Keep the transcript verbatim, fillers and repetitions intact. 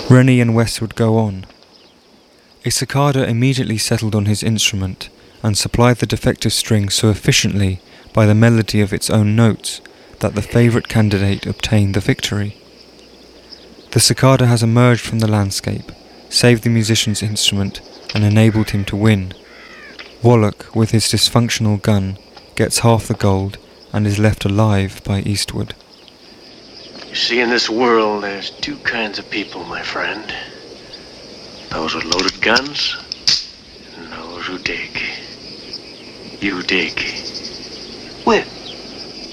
Rennie and West would go on. A cicada immediately settled on his instrument and supplied the defective string so efficiently by the melody of its own notes that the favourite candidate obtained the victory. The cicada has emerged from the landscape, saved the musician's instrument, and enabled him to win. Wallach, with his dysfunctional gun, gets half the gold and is left alive by Eastwood. You see, in this world, there's two kinds of people, my friend. Those with loaded guns, and those who dig. You dig.